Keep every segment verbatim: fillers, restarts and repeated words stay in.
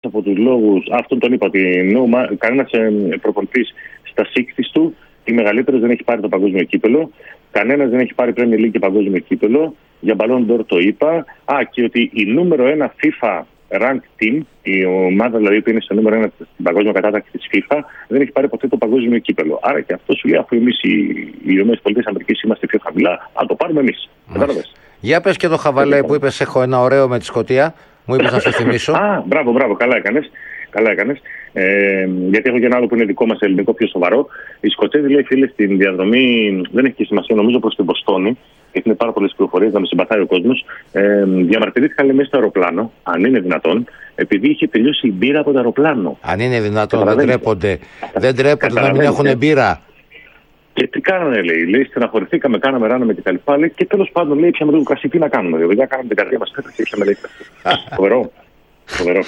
από τους λόγους, αυτόν τον είπα, ότι no, κανένας προπονητής στα εξήντα του ή μεγαλύτερος δεν έχει πάρει το παγκόσμιο κύπελο. Κανένας δεν έχει πάρει Premier League και παγκόσμιο κύπελο. Για Ballon d'Or το είπα. Α, και ότι η νούμερο ένα FIFA ranked team, η ομάδα δηλαδή που είναι στο νούμερο ένα στην παγκόσμια κατάταξη της FIFA, δεν έχει πάρει ποτέ το παγκόσμιο κύπελο. Άρα και αυτό σου λέει, αφού εμείς οι ΗΠΑ είμαστε πιο χαμηλά, α το πάρουμε εμείς. Κατάλαβες. Για πες και το χαβαλέ που είπες, έχω ένα ωραίο με τη Σκωτία. Μου είπες να σε θυμίσω. Α, μπράβο, μπράβο, καλά έκανες. Καλά έκανες. Ε, γιατί έχω και ένα άλλο που είναι δικό μας ελληνικό, πιο σοβαρό. Οι Σκοτσέζοι, λέει, φίλε, στην διαδρομή, δεν έχει και σημασία, νομίζω, προς την Μποστόνη, γιατί είναι πάρα πολλές πληροφορίες, να με συμπαθάει ο κόσμος. Ε, διαμαρτυρήθηκαν, λέει, μέσα στο αεροπλάνο, αν είναι δυνατόν, επειδή είχε τελειώσει η μπύρα από το αεροπλάνο. Αν είναι δυνατόν, δεν τρέπονται. Δεν τρέπονται να μην έχουν μπύρα. Και τι κάνανε, λέει, λέει, στεναχωρηθήκαμε, κάναμε, ράναμε κτλ. Και, και τέλος πάντων, λέει, πιάμε λίγο κρασί, τι να κάνουμε, δηλαδή, για κάναμε την καρδιά μας, και πιάμε, λέει, κρασί. Φοβερό. Φοβερό.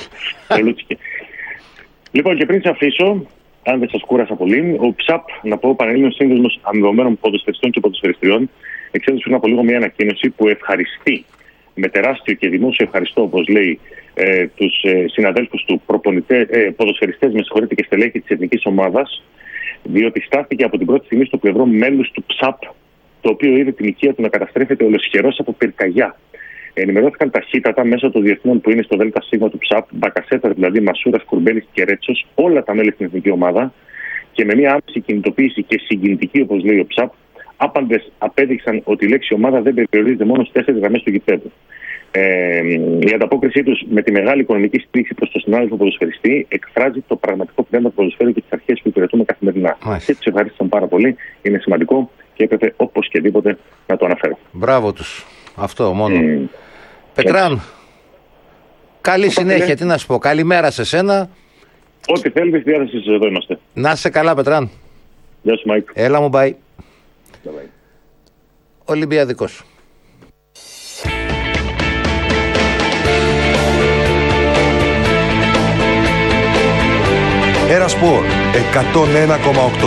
Λοιπόν, και πριν σε αφήσω, αν δεν σας κούρασα πολύ, ο ΨΑΠ, να πω, Πανελλήνιος Σύνδεσμος Αμοιβωμένων Ποδοσφαιριστών και Ποδοσφαιριστριών, εξέδωσε πριν από λίγο μια ανακοίνωση που ευχαριστεί με τεράστιο και δημόσιο ευχαριστώ, όπως λέει, ε, τους ε, συναδέλφους του, ε, ποδοσφαιριστές, με συγχωρείτε, και στελέχη της εθνικής ομάδας, διότι στάθηκε από την πρώτη στιγμή στο πλευρό μέλους του ΨΑΠ, το οποίο είδε την οικία του να καταστρέφεται ολοσχερός από πυρκαγιά. Ενημερώθηκαν ταχύτατα μέσω των διεθνών που είναι στο ΔΣ του ΨΑΠ, Μπακασέτα δηλαδή, Μασούρα, Κουρμπέλης και Ρέτσος, όλα τα μέλη στην εθνική ομάδα, και με μια άμεση κινητοποίηση και συγκινητική, όπως λέει ο ΨΑΠ, άπαντες απέδειξαν ότι η λέξη ομάδα δεν περιορίζεται μόνο στις τέσσερις γραμμές του γηπέδου. Ε, η ανταπόκρισή τους με τη μεγάλη οικονομική στήριξη προς τον συνάδελφο ποδοσφαιριστή εκφράζει το πραγματικό πνεύμα του ποδοσφαίρου και τις αρχές που υπηρετούμε καθημερινά. Μάλιστα. Και τους ευχαρίστησαν πάρα πολύ. Είναι σημαντικό και έπρεπε οπωσδήποτε να το αναφέρω. Μπράβο τους. Αυτό μόνο. Mm. Πετράν, έτσι. Καλή Οπα, συνέχεια, είναι. Τι να σου πω. Καλημέρα σε σένα. Ό,τι θέλετε, στη διάθεση σας, εδώ είμαστε. Να είσαι καλά, Πετράν. Γεια σου, Μάικ. Έλα μου, bye. Bye. Ολυμπιαδικός. Ένα Σπορ εκατόν ένα κόμμα οκτώ.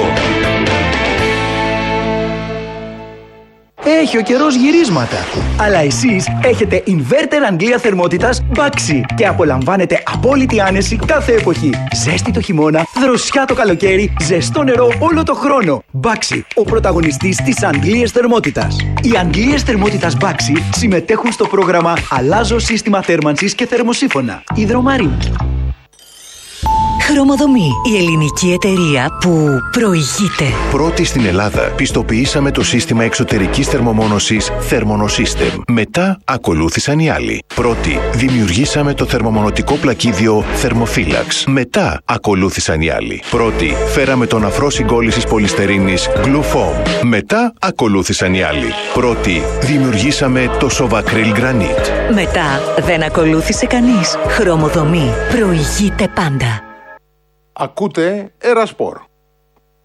Έχει ο καιρός γυρίσματα. Αλλά εσείς έχετε inverter Αγγλία θερμότητας Baxi και απολαμβάνετε απόλυτη άνεση κάθε εποχή. Ζέστη το χειμώνα, δροσιά το καλοκαίρι, ζεστό νερό όλο το χρόνο. Baxi, ο πρωταγωνιστής της Αγγλίας θερμότητας. Οι Αγγλίες θερμότητας Baxi συμμετέχουν στο πρόγραμμα Αλλάζω σύστημα θέρμανσης και θερμοσύφωνα. Υδρομαρίνη. Χρωμοδομή, η ελληνική εταιρεία που προηγείται. Πρώτη στην Ελλάδα πιστοποιήσαμε το σύστημα εξωτερικής θερμομόνωσης Thermonosystem. Μετά ακολούθησαν οι άλλοι. Πρώτη δημιουργήσαμε το θερμομονωτικό πλακίδιο Thermophilax. Μετά ακολούθησαν οι άλλοι. Πρώτη φέραμε τον αφρό συγκόλλησης πολυστερίνης Glufoam. Μετά ακολούθησαν οι άλλοι. Πρώτη δημιουργήσαμε το Sovacryl Granite. Μετά δεν ακολούθησε κανείς. Χρωμοδομή, προηγείται πάντα. Ακούτε Ένα Σπορ.